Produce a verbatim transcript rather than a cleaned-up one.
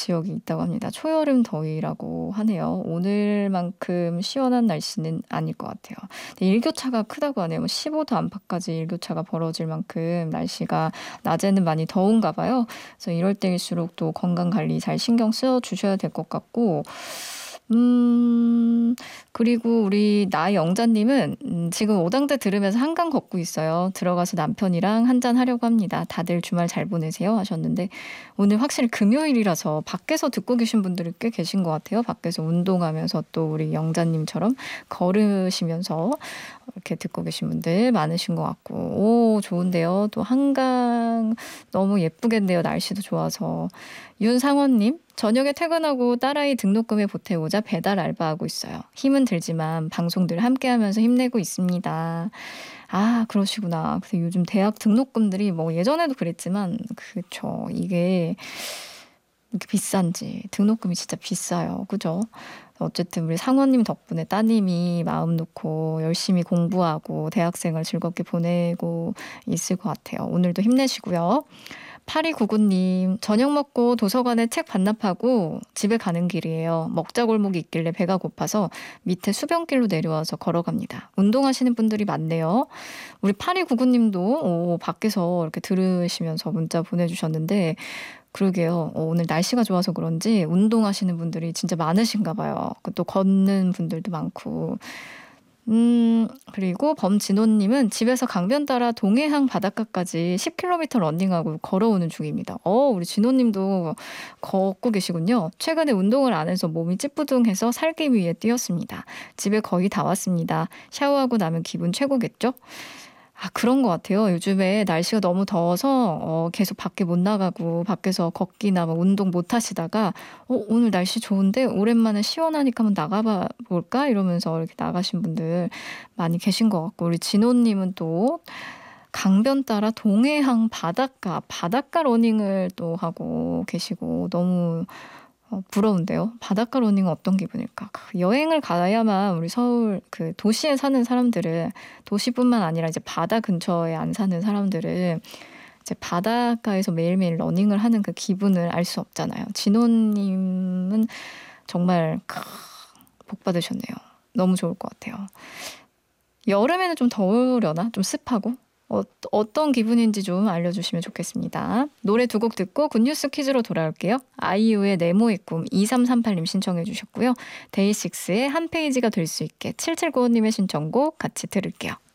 지역이 있다고 합니다. 초여름 더위라고 하네요. 오늘만큼 시원한 날씨는 아닐 것 같아요. 근데 일교차가 크다고 하네요. 뭐 십오 도 안팎까지 일교차가 벌어질 만큼 날씨가 낮에는 많이 더운가 봐요. 그래서 이럴 때일수록 또 건강 관리 잘 신경 써 주셔야 될 것 같고, 음, 그리고 우리 나영자님은 음, 지금 오당대 들으면서 한강 걷고 있어요. 들어가서 남편이랑 한잔 하려고 합니다. 다들 주말 잘 보내세요 하셨는데, 오늘 확실히 금요일이라서 밖에서 듣고 계신 분들이 꽤 계신 것 같아요. 밖에서 운동하면서 또 우리 영자님처럼 걸으시면서 이렇게 듣고 계신 분들 많으신 것 같고, 오, 좋은데요. 또 한강 너무 예쁘겠네요. 날씨도 좋아서. 윤상원님, 저녁에 퇴근하고 딸아이 등록금에 보태고자 배달 알바하고 있어요. 힘은 들지만 방송들 함께하면서 힘내고 있습니다. 아, 그러시구나. 그래서 요즘 대학 등록금들이 뭐 예전에도 그랬지만, 그쵸. 이게 이렇게 비싼지. 등록금이 진짜 비싸요. 그죠? 어쨌든 우리 상원님 덕분에 따님이 마음 놓고 열심히 공부하고 대학생을 즐겁게 보내고 있을 것 같아요. 오늘도 힘내시고요. 팔이구구님, 저녁 먹고 도서관에 책 반납하고 집에 가는 길이에요. 먹자골목이 있길래 배가 고파서 밑에 수변길로 내려와서 걸어갑니다. 운동하시는 분들이 많네요. 우리 팔이구구님도 오, 밖에서 이렇게 들으시면서 문자 보내주셨는데, 그러게요. 어, 오늘 날씨가 좋아서 그런지 운동하시는 분들이 진짜 많으신가 봐요. 또 걷는 분들도 많고. 음, 그리고 범진호님은 집에서 강변 따라 동해항 바닷가까지 십 킬로미터 러닝하고 걸어오는 중입니다. 어, 우리 진호님도 걷고 계시군요. 최근에 운동을 안 해서 몸이 찌뿌둥해서 살기 위해 뛰었습니다. 집에 거의 다 왔습니다. 샤워하고 나면 기분 최고겠죠? 아, 그런 것 같아요. 요즘에 날씨가 너무 더워서 어, 계속 밖에 못 나가고 밖에서 걷기나 뭐 운동 못 하시다가 어, 오늘 날씨 좋은데 오랜만에 시원하니까 한번 나가봐 볼까? 이러면서 이렇게 나가신 분들 많이 계신 것 같고, 우리 진호님은 또 강변 따라 동해항 바닷가, 바닷가 러닝을 또 하고 계시고 너무 어, 부러운데요. 바닷가 러닝은 어떤 기분일까? 그 여행을 가야만 우리 서울 그 도시에 사는 사람들은, 도시뿐만 아니라 이제 바다 근처에 안 사는 사람들은 이제 바닷가에서 매일매일 러닝을 하는 그 기분을 알 수 없잖아요. 진호님은 정말 크, 복 받으셨네요. 너무 좋을 것 같아요. 여름에는 좀 더우려나? 좀 습하고? 어, 어떤 기분인지 좀 알려주시면 좋겠습니다. 노래 두 곡 듣고 굿뉴스 퀴즈로 돌아올게요. 아이유의 네모의 꿈 이삼삼팔님 신청해 주셨고요. 데이식스의 한 페이지가 될 수 있게 칠칠구오님의 신청곡 같이 들을게요.